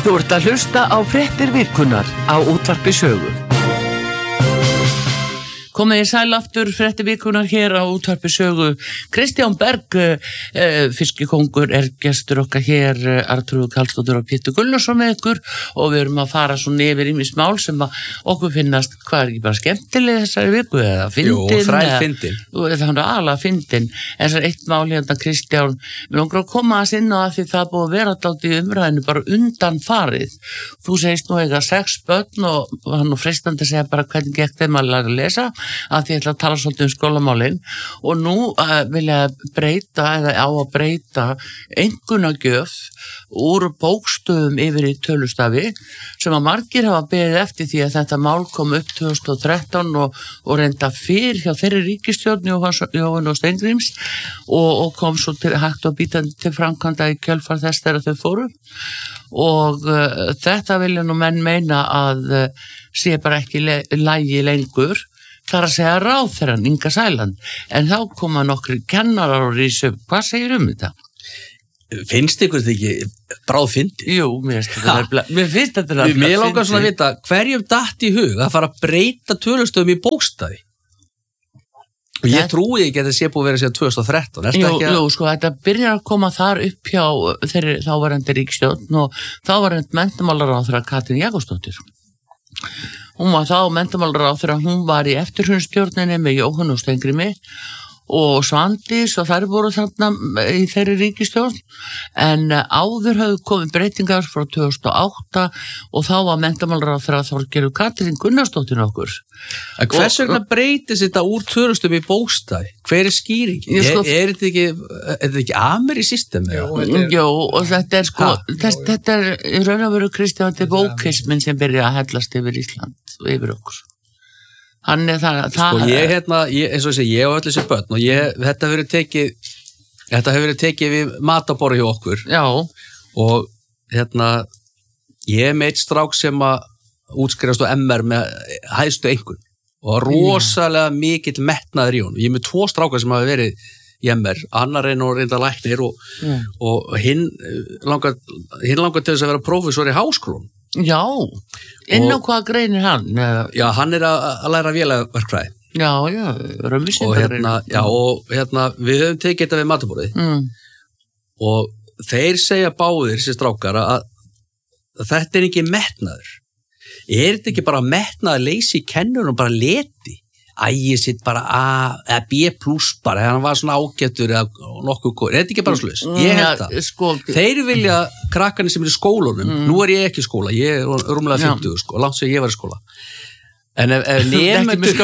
Þú ert að hlusta á fréttir vikunnar á Útvarpi Sögu. Komið í sæl aftur, fréttir vikunnar hér á Útvarpi Sögu. Kristján Berg, fiskikongur, gestur okkar hér, Arnþrúður Karlsdóttir og Pétur Gunnarsson með ykkur og við erum að fara svona yfir ýmis mál sem okkur finnast, hvað ekki bara skemmtileg þessari viku eða fyndin? Jú, þrælfyndin. Það er alveg fyndin. En það er eitt mál hérna, Kristján, við langar að koma að sinna að því það búið að vera dálítið í umræðinu bara undan farið. Þú segist nú eiga 6 börn og hann nú freistandi að segja bara hvernig gekk þeim að læra að lesa, að því ég ætla að tala svolítið skólamálin og nú vilja breyta eða á að breyta einkunnagjöf úr bókstöfum yfir í tölustafi sem að margir hafa beðið eftir því að þetta mál kom upp 2013 og reynda fyrr hjá þeirri ríkisstjórn Jóhann og Steingríms og kom svo hægt og bítandi til framkvæmda í kjölfar þess þegar þau fóru og þetta vilja nú menn meina að sé bara ekki lægi lengur. Það að segja ráðherrann Inga Sæland, en þá koma nokkri kennarar og rísu. Hvað segir þetta? Finnst ykkur þetta ekki bráðfyndið? Jú, mér finnst þetta alveg. Mér langar svona að vita, hverjum datt í hug að fara að breyta tölustöfum í bókstafi? Og ég trúi ekki að þetta sé búið að vera síðan 2013. Jú, sko, þetta byrjar að koma þar upp hjá þeirri þáverandi ríkisstjórn og þáverandi menntamálaráðherra Katrín Jakobsdóttir. Hún var þá menntamálaráðherra, hún var í eftirhrunstjórninni með Jóhann og Steingrími og Svandís og þær voru þarna í þeirri ríkisstjórn en áður höfðu komið breytingar frá 2008 og þá var menntamálaráðherra Þorgerður Katrín Gunnarsdóttir okkur. Hvers vegna breytist þetta úr tölustöfum í bókstafi? Hver er skýringin? Er þetta ekki Ameri system? Jú, og þetta er sko, þetta er í raun og veru Kristján, þetta er bókismin sem byrja að hellast yfir Ísland og yfir okkur. Hann er það sko ég eins og ég og öll þessi börn og þetta hefur verið tekið við mataborði hjá okkur. Já. Og ég með eitt strák sem að útskrifast á MR með hæstu einkunn og rosalega mikill metnaður í honum. Ég er með 2 strákar sem hafa verið í MR, annar er nú reynda læknir og hinn langar til þess að vera prófessor í háskólanum. Já, inn á hvað greinir hann? Já, hann er að læra vélaverkfræði. Já, römmisindagrein. Og við höfum tekið þetta við mataborðið og þeir segja báðir, þessi strákar, að þetta er ekki metnaður. Er þetta ekki bara metnaður leysi í kennunum og bara leti? Ég sitt bara A eða B plus bara, hann var svona ágættur eða nokkuð góð, er þetta ekki bara sluss? Ég held það. Sko, þeir vilja krakkarnir sem er í skólunum, nú er ég ekki í skóla, ég er rúmlega 50 sko, langt sem ég var í skóla. En ef nemendur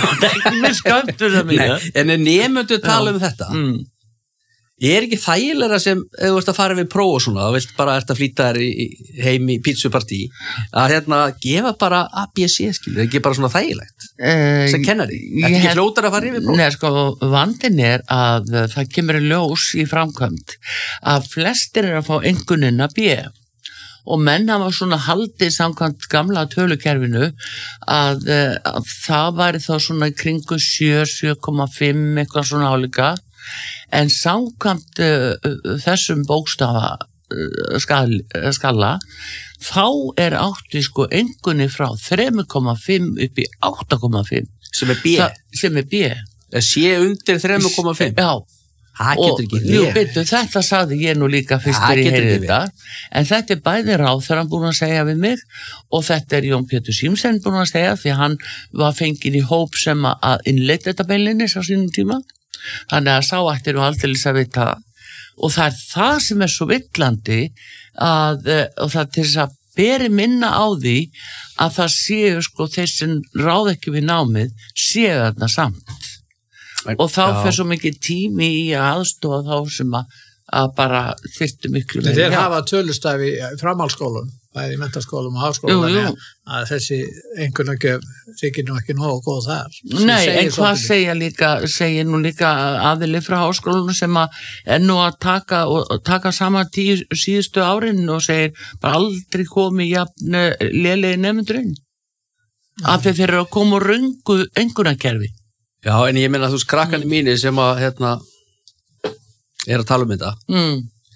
en ef nemendur tala um þetta, er ekki þægilega sem ef þú ert að fara við próf og svona, þá vilt bara ert að flýta þér heim í pítsupartí, að gefa bara ABC, skilur, ekki bara svona þægilegt sem kennari, ekki fljótar að fara yfir próf. Nei, sko, vandinn er að það kemur ljós í framkvæmd að flestir er að fá einkunnina B og menn hafa svona haldið samkvæmt gamla tölukerfinu að það væri þá svona í kringu 7,5 eitthvað svona álíka. En samkvæmt þessum bókstafa skala þá er átti sko einkunni frá 3,5 upp í 8,5 sem er B. Sem er B. Sé undir 3,5. Já. Það getur ekki verið. Þetta sagði ég nú líka fyrst þegar ég heyrði þetta. En þetta er bæði ráðherrann búin að segja við mig og þetta er Jón Pétur Símsen búin að segja því hann var fenginn í hóp sem að innleita þetta beinlinnis á sínum tíma. Þannig að sá ættir nú aldeilis að vita og það er það sem er svo villandi og það til þess að beri minna á því að það séu sko þeir sem ráð ekki við námið séu þarna samt og þá fer svo mikið tími í að aðstofa þá sem að bara þyrftu miklu meira. Þeir hafa tölustafi í framhaldsskólum, bæði í menntaskólum og háskólum, að þessi einkunnagjöf þykir nú ekki nógu góð þar. Nei, en hvað segir nú líka aðili frá háskólunum sem er nú að taka saman 10 síðustu árin og segir bara aldrei komið jafn lélegi nemendurinn. Af því þeir eru að koma úr röngu einkunnakerfi. Já, en ég meina þú krakkarnir mínir sem að er að tala um þetta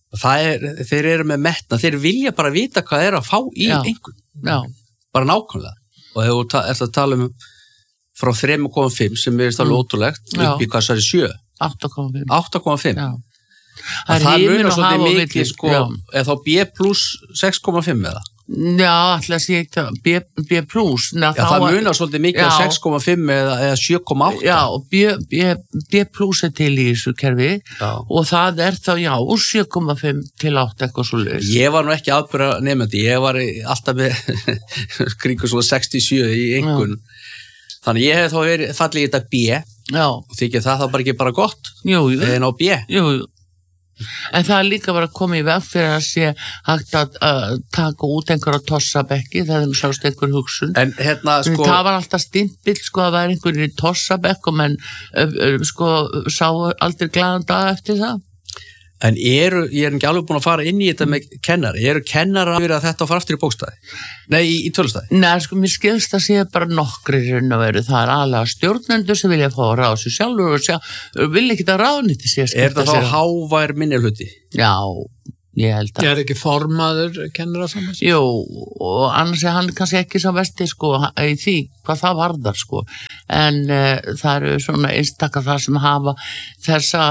þeir eru með metna, þeir vilja bara vita hvað að fá í einhvern. Já. Bara nákvæmlega. Og ef þú ert að tala frá 3,5 sem er alveg ótrúlegt, upp í hvað það 7? 8,5. Já. Það munar svolítið mikið, sko, eða þá B plus 6,5 eða? Já, alltaf sé ekki B plus. Já, það munar svolítið mikið á 6,5 eða 7,8. Já, og B plus til í þessu kerfi og það þá, úr 7,5 til 8 eitthvað svo leys. Ég var nú ekki aðbúra nefndi, ég var alltaf með kringu svona 67 í einhvern. Þannig ég hef þá fallið í þetta B og þykir það bara ekki bara gott. Jú. En á B. Jú. En það líka bara að koma í veg fyrir að sé hægt að taka út einhverja tossabekki, það sást einhver hugsun. En sko... Það var alltaf stimpill, sko, að væri einhverjir í tossabekk og menn, sko, sáu aldrei glaðan dag eftir það. En ég er ekki alveg búin að fara inn í þetta með kennari. Eru kennarar að vera þetta að fara aftur í bókstæði? Nei, í tölustæði? Nei, sko, mér skilst að sé bara nokkrir að veru. Það aðlega stjórnendur sem vilja fá að ráða sig sjálfur og vilja ekki að ráðnýtti sé að skipta sér. Er það þá hávær minnihluti? Já, ég held að. Er ekki formaður kennarasambands? Jú, og annars hann kannski ekki svo vesti, sko, í því hvað það varðar, sko. En það eru svona einstaka það sem hafa þessa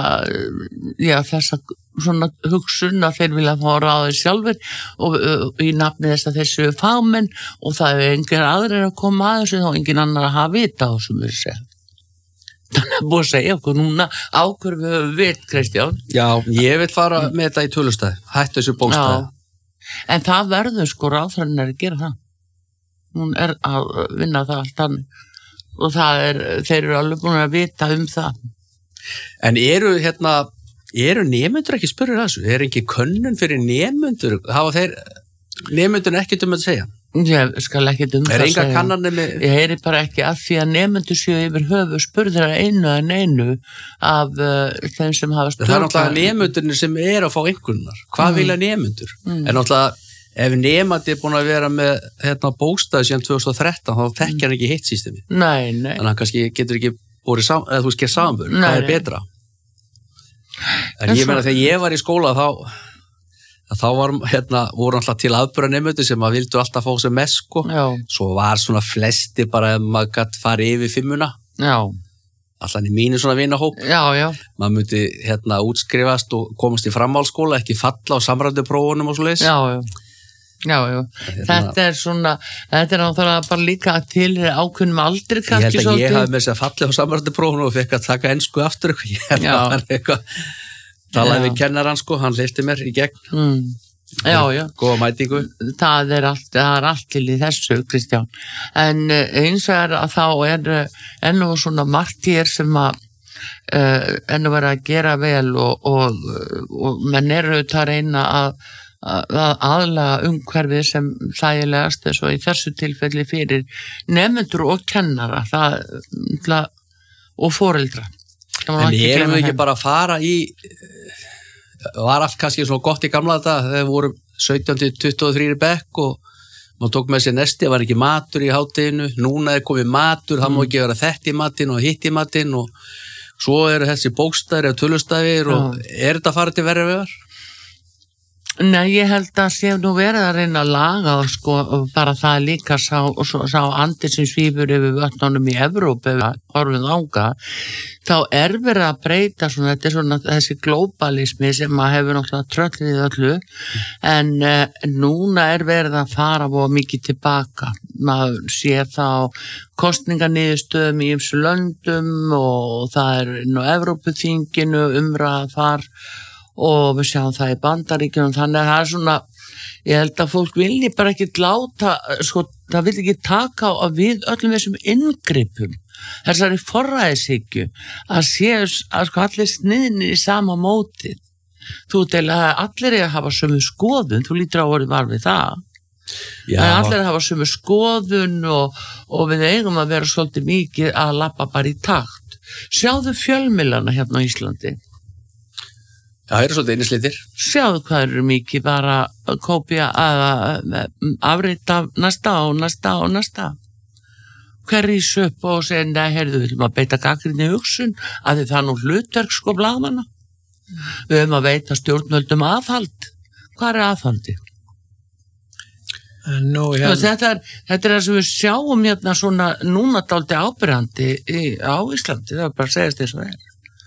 svona hugsun að þeir vilja fá að ráða sig sjálfur og í nafni þess að þessu fagmenn og það engin aðrir að koma að þessu og engin annar að hafa vita á sem við segja. Þannig að búið að segja okkur núna ákveður við veit, Kristján. Já, ég vil fara með þetta í tölustæði, hættu þessu bókstæði. En það verður sko ráðherrann að gera það. Hún að vinna það allt annir. Og þeir eru alveg búin að vita það. En eru nemendur ekki spurður að þessu? Er ekki könnun fyrir nemendur? Hafa þeir nemendur ekkert að segja? Ég skal ekki það segja. Enga kannanir með... Ég heyri bara ekki að því að nemendur séu yfir höfu spurður að einu af þeim sem hafa stjórn. Það náttúrulega nemendurnir sem að fá einhvernar. Hvað vilja nemendur? En náttúrulega ef nemandi búin að vera með bókstæði síðan 2013 þá þekkja hann ekki hitt systemi. Nei. Þannig að hann kannski getur ekki búið eða þú sker samanburð. Hvað betra? En ég meina þegar ég var í skóla þá voru alltaf til aðbúra nemendur sem að vildu alltaf fá sem mest, sko. Svo var svona flesti bara ef maður gætt farið yfir 5. Já. Alltaf í mínu svona vinahóp. Já. Maður myndi útskrifast og komast í framhaldsskóla, ekki falla á samræðuprófunum og svo leys. Já. Þetta svona, þetta náttúrulega bara líka til ákveðnum aldri kannski svolítið. Ég held að ég hafi með þess að falla á samræðuprófunum og fekk að taka ensku aftur. Talaði við kennarann, sko, hann hleypti mér í gegn. Já. Góða mætingu. Það er allt til í þessu, Kristján. En eins og að þá ennú svona margt hér sem að ennú vera að gera vel og menn eru að reyna að aðlaga umhverfið sem þægilegast eins og í þessu tilfelli fyrir nemendur og kennara og foreldra. En erum við ekki bara að fara í var allt kannski svo gott í gamla þetta þegar við vorum 17-23 bekk og maður tók með sér nesti, það var ekki matur í hádeginu, núna komið matur, það má ekki vera þetta í matinn og hitt í matinn og svo eru þessi bókstæðir eða tölustæðir og þetta farið til verri vegar? Nei, ég held að sé nú verið að reyna að laga og sko bara það líka sá andi sem svífur yfir vötnunum í Evrópu eða horfið ánga, þá verið að breyta svona, þetta svona þessi globalismi sem að hefur náttúrulega tröllið öllu, en núna verið að fara mikið tilbaka. Maður sé þá kosninganiðurstöðum í ýmsum löndum og það inn á Evrópuþinginu umræða þar og við sjáum það í Bandaríkjunum, þannig að það svona, ég held að fólk vilji bara ekki láta, sko, það vil ekki taka á við öllum þessum inngripum, þessari forræðishyggju, að séu að sko allir sniðnir í sama mótið. Þú til að allir að hafa sömu skoðun, þú lítur á orðið var við það. Já. Allir að hafa sömu skoðun og við eigum að vera svolítið mikið að labba bara í takt. Sjáðu fjölmiðlana hérna á Íslandi. Já, það eru svolítið einnislítir. Sjáðu hvað eru mikið bara að kópía afrita næsta. Hver rís upp og segja, nei, heyrðu, við viljum að beita gagnrýni hugsun að það nú hlutverk sko blaðmanna. Við höfum að veita stjórnvöldum aðhald. Hvað aðhaldi? Þetta er það sem við sjáum hérna svona núna dálítið ábyrjandi á Íslandi, það bara segist þess að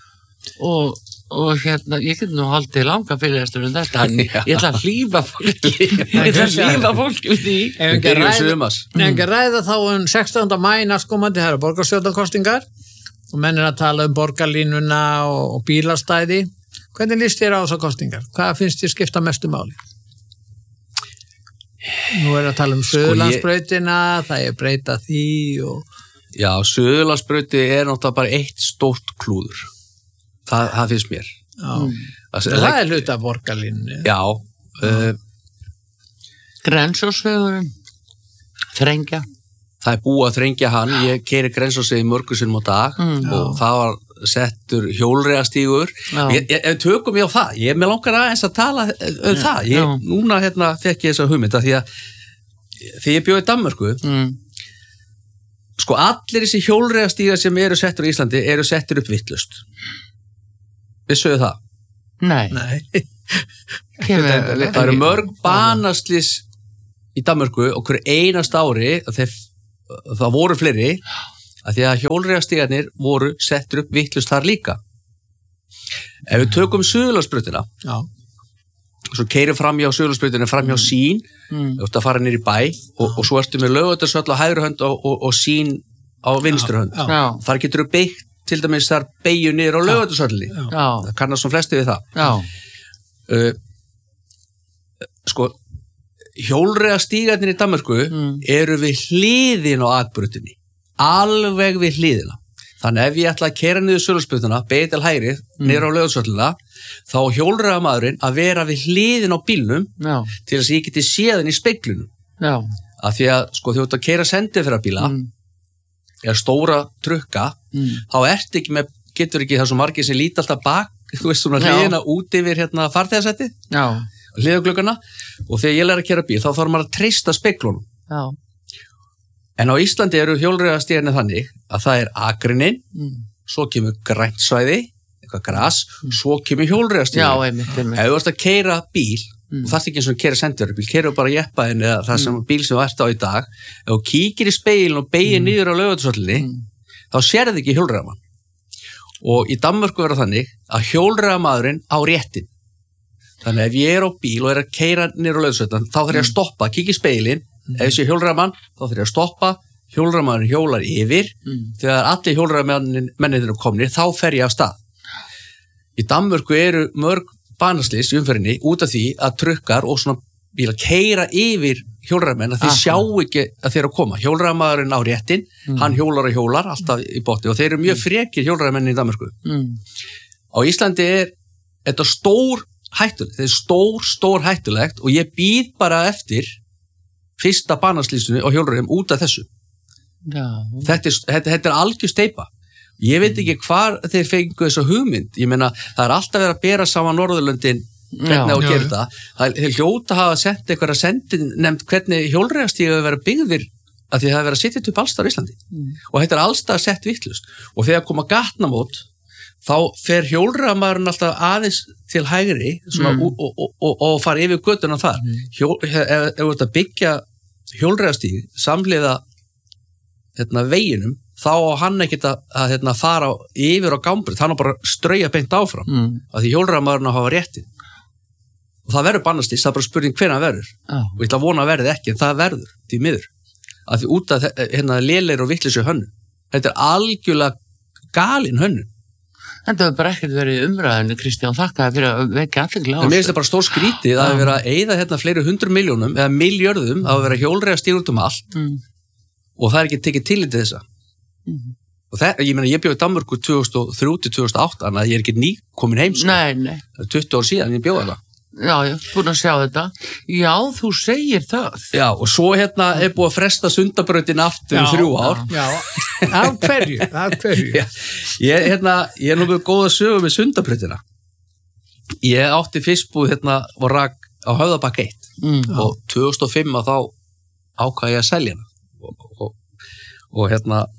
og hérna, ég get nú haldið langa fyrir þessum þetta, en ég ætla að hlífa fólki út í En ekki ræða þá 16. maí næstkomandi, það eru borgarstjórnarkosningar og menn að tala borgarlínuna og bílastæði. Hvernig líst þér á þessar kosningar? Hvað finnst þér skipta mestu máli? Nú að tala Suðurlandsbrautina, það breyta því og... Já, Suðurlandsbrauti náttúrulega bara eitt stórt klúður. Það finnst mér. Já. Það hluta af borgarlínu. Já. Grensásvegurinn, þrengja. Það búið að þrengja hann. Ég keyri Grensásveg mörgum sinnum á dag og það var settur hjólreiðastígur. Tökum ég á það. Mér langar aðeins að tala það. Núna fekk ég þessa hugmynda því að þegar ég bjó í Danmörku sko allir þessi hjólreiðastígar sem eru settur í Íslandi eru settur upp vitlaust. Vissuðu það? Nei. Það eru mörg banaslys í Danmörku og hverju einast ári það voru fleiri að því að hjólreiðastígarnir voru settur upp vitlaust þar líka. Ef við tökum Suðurlandsbrautina svo keyrum fram hjá Suðurlandsbrautina fram hjá Sín þú ert að fara niður í bæ og svo ertu með Laugardalsvöll á hægri hönd og Sín á vinstri hönd. Þar getur þú byggt til dæmis þar beygju niður á Laugardalsvöllinni. Það kannast svo flesti við það. Sko hjólreiðastígarnir í Danmörku eru við hliðin á akbrautinni. Alveg við hliðina. Þannig ef ég ætla að keyra niður Suðurlandsbrautina, beygja til hægri, niður á Laugardalsvöllina, þá hjólreiðamaðurinn að vera við hliðin á bílnum til þess að ég geti séð hann í speglunum. Af því að sko þú ert að keyra sendifærabíla eða stóra trukka, þá getur ekki það svo margir sem líta alltaf bak, þú veist svona hliðina út yfir farþegarsætti, hliðagluggana, og þegar ég læri að keyra bíl, þá þarf maður að treysta speglunum. En á Íslandi eru hjólreiðastígarnir þannig að það akrinin, svo kemur grænt svæði, eitthvað gras, svo kemur hjólreiðastígarnir. Ef þú ert að keyra bíl, og það ekki eins og keyra sendifærabíl, keyra bara jeppaðin eða það sem bíl sem þú ert á í dag, ef þú kíkir í speilin og beygir niður á Laugardalsvöllinni, þá sérðu ekki hjólreiðamann. Og í Danmörku verður þannig að hjólreiðamaðurinn á réttin. Þannig ef ég á bíl og að keyra niður á Laugardalsvöllina, þá þarf ég að stoppa, kíkja í speilin, ef ég sé hjólreiðamann, þá þarf ég að stoppa, hjólreiðamaðurinn hjólar yfir, þegar allir hjólreiðamennirnir komnir, þá fer ég af stað. Í Danmörku eru mörg banaslys í umferðinni út af því að trukkar og svona bílar keyra yfir hjólreiðamenn að þeir sjá ekki að þeir eru að koma. Hjólreiðamaðurinn á réttin, hann hjólar og hjólar alltaf í botni og þeir eru mjög frekir hjólreiðamenn í Danmörku. Á Íslandi þetta stór hættulegt, þetta stór hættulegt og ég bíð bara eftir fyrsta banaslysinu á hjólreiðum út af þessu. Þetta algjör steypa. Ég veit ekki hvar þeir fengu þessa hugmynd. Ég meina, það alltaf verið að bera saman Norðurlöndin hvernig á að gera það. Þeir hljóta hafa sent eitthvað að nefnt hvernig hjólreiðastígar hefur verið byggðir að því það hefur verið að setja upp allstar í Íslandi. Og þetta allstað sett vitlaust. Og þegar koma gatnamót, þá fer hjólreiðamaðurinn alltaf aðeins til hægri svona, og fara yfir götuna þar. Ef þú ert að byggja hjólreiðastíg samhliða veginum, þá á hann ekkert að fara yfir á gámbrið, þannig bara strauja beint áfram af því hjólreiðamaðurinn að hafa réttin og það verður bannastís, það er bara spurning hvenær það verður og ég ætla að vona að verði ekki en það verður, því miður af því út af lélegir og vitleysu hönnu þetta algjörlega galin hönnu. Þetta hefur bara ekkert verið umræðinu, Kristján, þakka fyrir að vekja athygli á. Mér finnst það bara stór skrítið að vera að eyða fleiri 100 milljónum eða milljörðum að vera hjólreiðastíg út allt og það ekki tekið tillit til þessa. Og ég meina, ég bjóði í Danmörku 2003-2008, þannig að ég ekki ný komin heim, sko. Nei. 20 ár síðan ég bjóði það. Já, búin að sjá þetta. Já, þú segir það. Já, og svo búið að fresta Sundabrautin aftur 3 ár. Já, af hverju? Já, ég nú með góða sögu með Sundabrautina. Ég átti fiskbúð og rak á Höfðabakk 1 og 2005 þá ákvað ég að selja hana. Og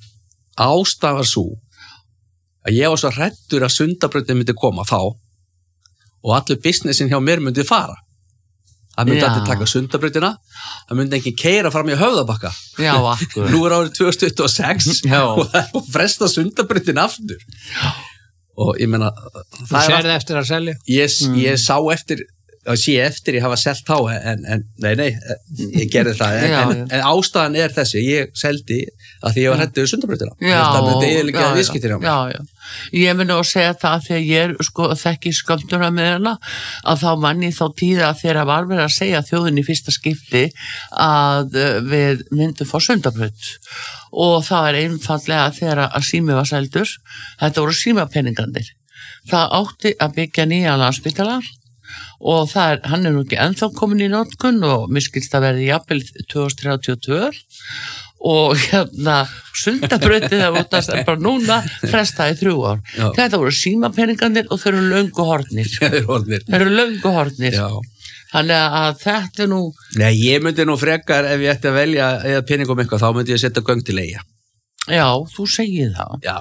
ástæðan var sú að ég var svo hræddur að Sundabrautin myndi koma þá og allur businessin hjá mér myndi fara. Það myndi allir taka Sundabrautina, það myndi enginn keyra fram í Höfðabakka. Já, akkurat. Nú árið 2026 og það búið að fresta Sundabrautin aftur. Já. Og ég meina... Þú sérði eftir að selja? Ég sá eftir... ég hafa selt þá en nei, ég gerði það en ástæðan þessi, ég seldi að því ég var hræddur Sundabrautina þetta myndi eiginlega viðskiptir á mig ég myndi að segja það þegar ég þekki skömmtuna með hana að þá manni þá tíða þegar var verið að segja þjóðin í fyrsta skipti að við myndum fá Sundabraut og það einfallega þegar að sími var seldur þetta voru símapeningarnir það átti að byggja nýja Landspítala og hann nú ekki ennþá komin í notkun og mér skilst að verði jafnvel 2032 og Sundabrautið það útast bara núna frestaði 3 ár. Já. Þetta voru símapeningarnir og þau eru löngu horfnir. Þeir eru löngu horfnir. Já. Þannig að þetta nú... Nei, ég myndi nú frekar ef ég ætti að velja eða peningum eitthvað, þá myndi ég setja göng til eiga. Já, þú segir það. Já.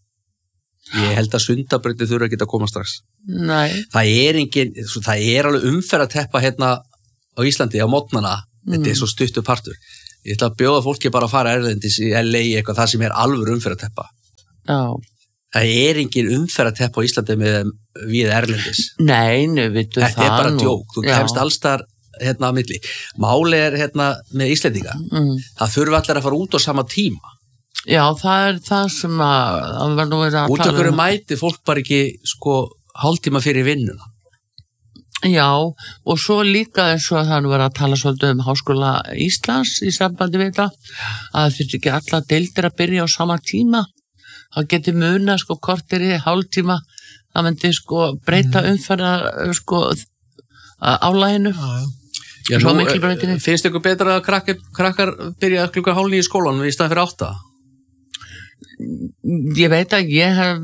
Ég held að Sundabrautið þurfa ekki að koma strax. Nei. Það alveg umferðateppa hérna á Íslandi á mótnana. Þetta svo stuttur partur. Ég ætla að bjóða fólki bara að fara erlendis í LA eitthvað það sem alveg umferðateppa. Já. Það engin umferðateppa á Íslandi með við erlendis. Nei, vitum það. Þetta bara djók. Þú kemst allstar hérna á milli. Máli með Íslendinga. Það þurfa allir að fara út á sama tíma. Já, það það sem að var nú verið að út okkur mæti fólk bara ekki hálftíma fyrir vinnuna. Já, og svo líka eins og það nú verið að tala svolítið Háskóla Íslands í sambandi við það að þurfti ekki alla deildir að byrja á sama tíma. Það geti muna korteri, hálftíma, það myndi breyta umferðar álaginu. Já, nú, finnst ykkur betra að krakkar byrja klukkan 7:30 í skólanum í staðinn fyrir 8? Ég veit að ég hef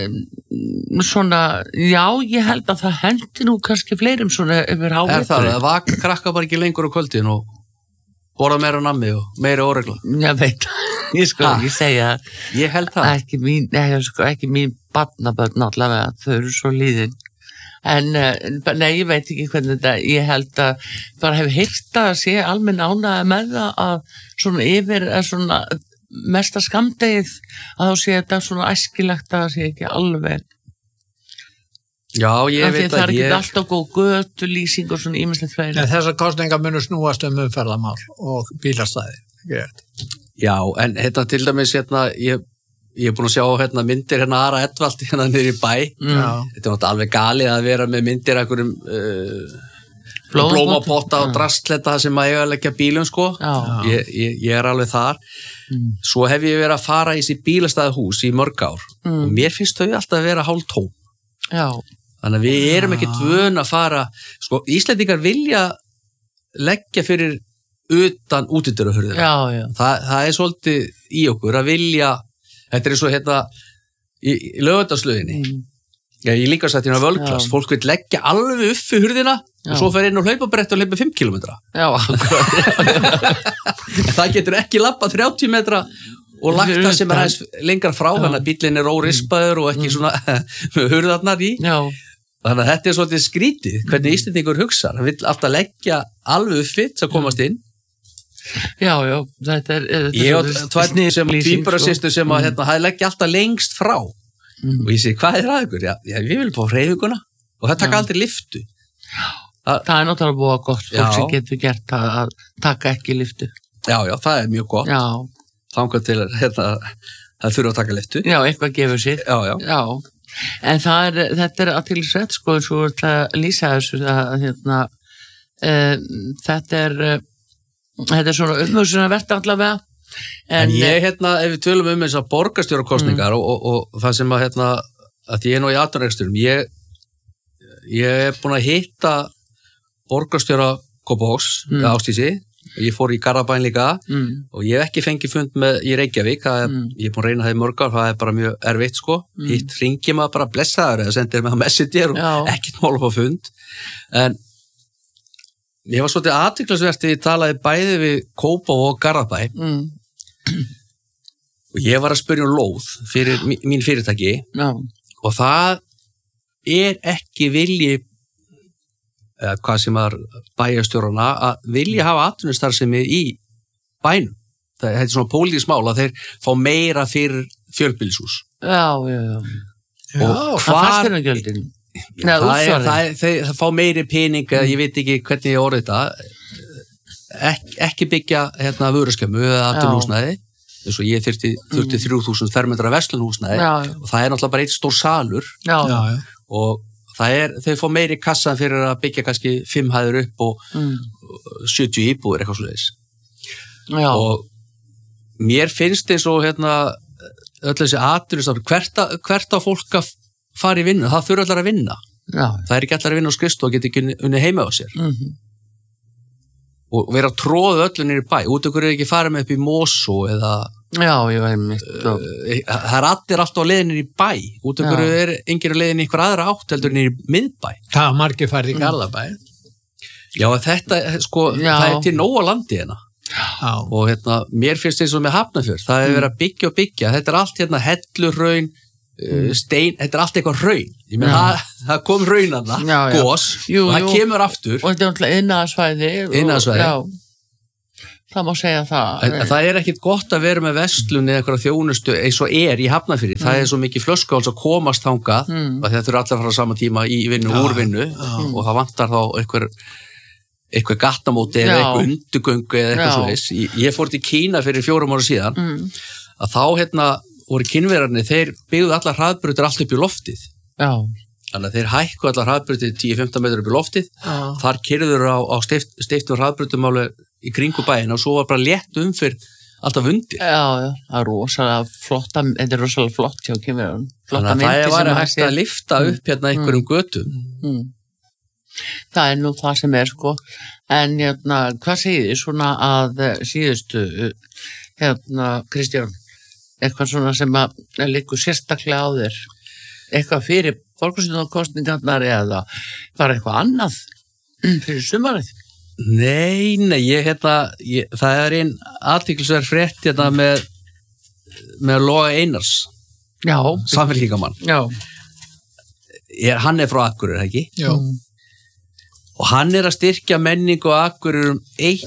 ég held að það hendi nú kannski fleirum svona yfir hávetur. Það að vaka krakka bara ekki lengur á kvöldin og borða meira nammi og meira óregla? Ég veit, ég segja ég held það. Ekki mín barnabörn allavega, þau eru svo líðin. En nei, ég veit ekki hvernig þetta, ég held að bara hef heyrt að sé almenn ánægja með það að svona yfir svona mesta skammdegið að þá sé þetta svona æskilegt að það sé ekki alveg. Já, ég veit að það ekki alltaf góð götulýsing og svona ýmislegt fleiri. Þessar kosningar munu snúast umferðarmál og bílastæði. Já, en til dæmis ég búin að sjá myndir Ara Edvald niður í bæ. Þetta náttúrulega alveg galið að vera með myndir einhverjum blómapotta og drastletta sem að eiga að leggja bílum ég alveg þar. Svo hef ég verið að fara í þessi bílastæðahús í mörg ár og mér finnst þau alltaf að vera hálftóm. Já. Þannig að við erum ekki vön að fara Íslendingar vilja leggja fyrir utan útidyrahurðina. Já. Það svolítið í okkur að vilja. Þetta svo í Laugardalslauginni. Ég líka sagt hérna völklass, fólk vil leggja alveg upp fyrir hurðina og svo fer inn og hlaupabrett og hlaupa 5 kilometra. Já, það getur ekki labbað 30 metra og lagt það sem aðeins lengra frá, þannig að bíllinn órispaður og ekki svona hurðarnar í. Já. Þannig að þetta svolítið skrítið, hvernig Íslendingur hugsa. Hann vill alltaf leggja alveg upp fyrir að komast inn. Já, þetta ég og tvær sem tvíburasystur sem að það leggja alltaf lengst frá og ég segi, hvað að ykkur? Já, við viljum fá hreyfinguna og það taka aldrei lyftu. Það náttúrulega búið gott fólk sem getur gert að taka ekki lyftu. Já, það mjög gott. Já. Þangað til það þurfa að taka lyftu. Já, eitthvað gefur sig. Já. En þetta að til sett eins og að lýsa þessu að þetta svona umhugsunarvert allavega. En ég ef við tölum þess að borgarstjórakosningar og það sem að ég nú í atvinnurekstrinum, ég búin að hitta borgarstjóra Kópavogs Ásdísi, ég fór í Garðabæn líka og ég hef ekki fengið fund í Reykjavík, ég er búin að reyna það í mörg ár, það er bara mjög erfitt hitt ringi maður bara blessaður eða sendir með messenger og ekkert mál að fá fund. En ég var svolítið athyglisvert þegar ég talaði bæði við Kópavog og Garðabæ og ég var að spyrja lóð fyrir mín fyrirtæki og það ekki vilji hvað sem var bæjarstjórana að vilja hafa atvinnustarfsemi í bænum. Þetta er svona pólitískt mál að þeir fá meira fyrir fjölbýlishús. Já. Og Hvað fannst þér gjöldin? Það fá meiri pening, ég veit ekki hvernig ég orði þetta, ekki byggja vöruskemmu eða atvinnuhúsnæði, eins og ég þurfti 3.000 fermetra verslunhúsnæði og það er náttúrulega bara eitt stór salur og þeir fá meiri kassan fyrir að byggja kannski 5 hæðir upp og 70 íbúðir eitthvað svoleiðis. Og mér finnst eins og öll þessi atvinnustarf, hvert á fólk að fara í vinnu, það þurfa allar að vinna. Það er ekki allar að vinna á skrifstofu og geta ekki unni heima á sér. Og vera að tróða öllu niður í bæ, út okkur ekki fara með upp í Mosó eða... Já, ég veit mitt. Það er allir alltaf á leiðin niður í bæ, út okkur engir á leiðin í einhver aðra átt heldur niður í miðbæ. Það er margir farið í Garðabæ. Já, þetta, það er til nóg á landi hérna. Og mér finnst eins og með Hafnarfjörð, það er verið að byggja, þetta er allt hellurhraun, stein, þetta er allt eitthvað hraun. Ég meina, það kom hraunarna, gos, og það kemur aftur. Og þetta er náttúrulega innaðsvæði. Það má segja það. Það er ekkit gott að vera með verslun eða eitthvað þjónustu eins og í Hafnarfirði. Það er svo mikið flöskuháls að komast þangað, að þetta eru allir að fara á sama tíma í vinnu, úr vinnu, og það vantar þá eitthvað gattamóti eða eitthvað undugöngu eða eitthvað svoleiðis. Ég fór til Kína fyrir 4 ára síðan, að þá voru Kínverjarnir, þeir byggðu allar hraðbrautir allt upp í loftið. Þannig að þeir hækku allar hraðbrautir 10-15 metrar upp í loftið, þar keyrður á steyptum hraðbrautum alveg í kringu bæinn og svo var bara létt umfyrir alltaf undir. Já, það er rosalega flott, þetta er rosalega flott hjá Kínverjarnum. Þannig að það var að hægt að lifta upp einhverjum götum. Það er nú það sem er en hvað segir þið svona að síðustu Kristján, eitthvað svona sem að liggur sérstaklega á þér, eitthvað fyrir borgarstjórnarkosningarnar eða bara eitthvað annað fyrir sumarið? Nei, það er einn athyglisverð frétt með Loga Einars, samfélkingamann. Hann er frá Akureyri, ekki? Já. Og hann er að styrkja menningu á Akureyri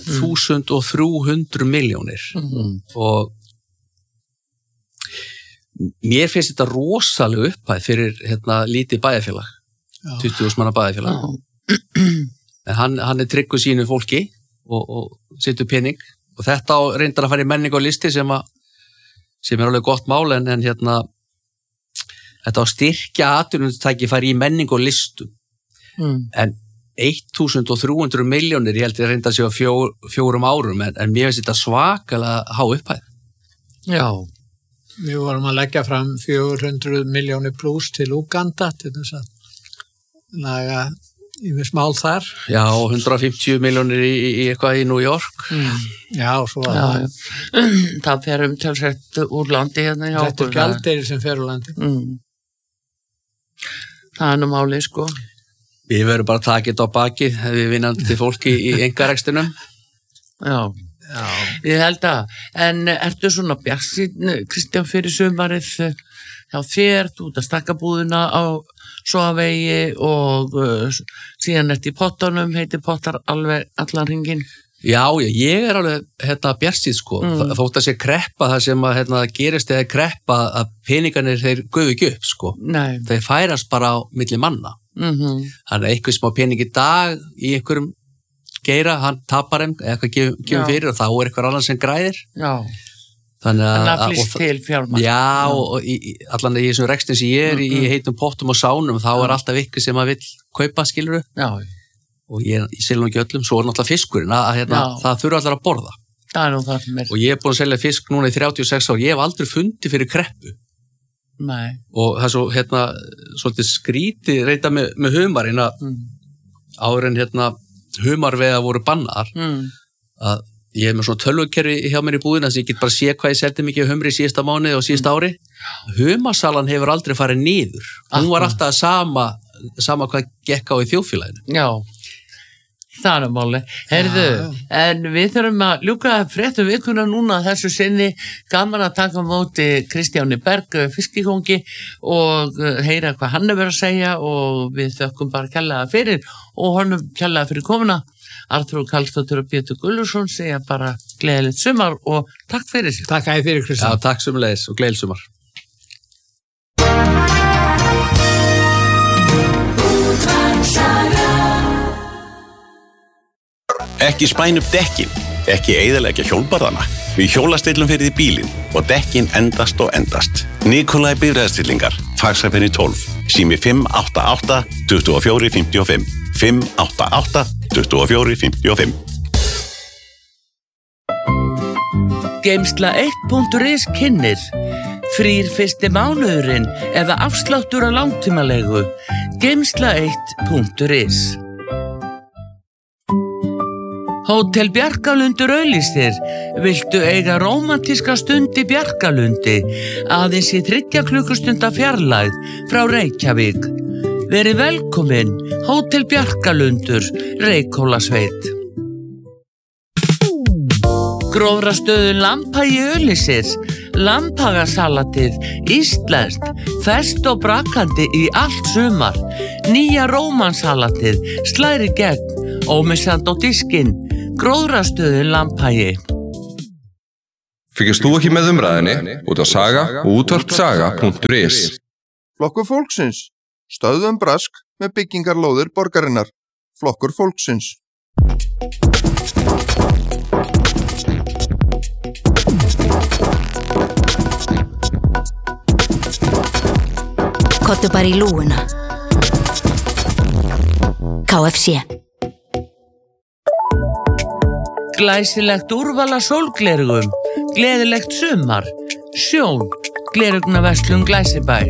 1.300 milljónir. Og mér finnst þetta rosalega upphæð fyrir lítið bæjarfélag, 20.000 manna bæjarfélag. En hann er tryggur sínu fólki og setur pening og þetta reyndar að fara í menningu og listi sem er alveg gott mál en þetta á styrkja atvinnutækifæri í menningu og listum. En 1.300 milljónir, ég held ég reynda að sé á 4 árum, en mér finnst þetta svakalega há upphæð. Já. Við vorum að leggja fram 400 milljónir pluss til Uganda til þess að laga yfir smál þar. Já, 150 milljónir í eitthvað í New York. Já, svo var það. Það fer umtalsett úr landi hérna hjá okkur. Þetta er gjaldeyri sem fer úr landi. Það er nú málið, Við verðum bara að taka þetta á baki við vinnandi fólki í einkarekstinum. Já. Ég held að, en ertu svona bjartsýnn, Kristján, fyrir sumarið hjá þér, þú ert að stakka búðina á Sogavegi og síðan ertu í pottunum, heitir pottar alveg allan hringinn? Já, ég er alveg bjartsýnn, þótt að sé kreppa það sem að gerist eða kreppa að peningarnir þeir gufu ekki upp, Nei. Þeir færast bara á milli manna. Þannig að eitthvað smá pening í dag í einhverjum geira, hann tapar þeim eitthvað gefum fyrir og þá er eitthvað annan sem græðir. Já. Þannig að flýst til fjármagn. Já, og allan í þessum rekstin sem ég er í heitum pottum og sánum, þá er alltaf ykkur sem að vill kaupa, skilurðu. Já. Og ég selja nú ekki öllum, svo er náttúrulega fiskurinn það þurfa allar að borða. Það er nú það sem er. Og ég er búin að selja fisk núna í 36 ár, ég hef aldrei fundið fyrir kreppu. Nei. Og það er svo svolítið skrítið reynda með humarinn að áður en humarveiða voru bannar að ég hef með svona tölvukerfi hjá mér í búðina þess að ég get bara sé hvað ég seldi mikið humri í síðasta mánuði og síðasta ári. Humarsalan hefur aldrei farið niður. Hún var alltaf sama hvað gekk á í þjóðfélaginu. Já. Það máli. Heyrðu, en við þurfum að ljúka fréttum vikuna núna þessu sinni. Gaman að taka móti Kristjáni Berg, fiskikongi, og heyra hvað hann verið að segja, og við þökkum bara kærlega fyrir og honum kærlega fyrir komuna. Arþrúður Karlsdóttir og Pétur Gulluðsson segja bara gleðilegt sumar og takk fyrir sig. Takk að þið fyrir, Kristján. Já, takk sömuleiðis og gleðilegt sumar. Ekki spæna upp dekkin, ekki eyðileggja hjólbarðana. Við hjólastillum fyrir því bílinn og dekkin endast og endast. Nikolai bifreiðastillingar, Faxafenni 12, sími 588 24 55, 588 24 55. Geymsla 1.is kynnir frýr fyrsti mánuðurinn eða afsláttur á langtímalegu. Geymsla 1.is. Hótel Bjarkalundur auglýsir. Viltu eiga rómantíska stund í Bjarkalundi? Aðeins í 3 klukkustunda fjarlægð frá Reykjavík. Verið velkomin, Hótel Bjarkalundur, Reykhólasveit. Grófrastöðun Lambhagi auglýsir. Lambhagasalatið, íslenskt, ferskt og brakandi í allt sumar. Nýja rómansalatið, slæri gegn, ómissand á diskinn. Grófrastöðun Lambhagi. Fylgist þú ekki með umræðinni út á Saga og útvarpsaga.is. Flokkur fólksins. Stöðvum brask með byggingarlóðir borgarinnar. Flokkur fólksins. Kottu bara í lúuna. KFC. Glæsilegt úrval af sólglerugum, gleðilegt sumar, Sjón, glerugnaverslun Glæsibæ.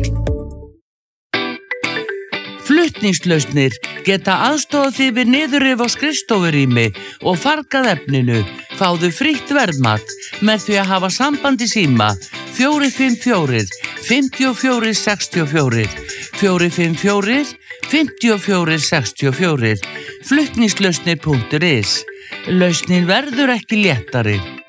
Flutningslausnir geta aðstofað þig við niðurrif á skrifstofurými og fargað efninu. Fáðu frítt verðmat með því að hafa samband í síma 454 54 64 454 54 64. Flutningslausnir.is. Lausnin verður ekki léttari.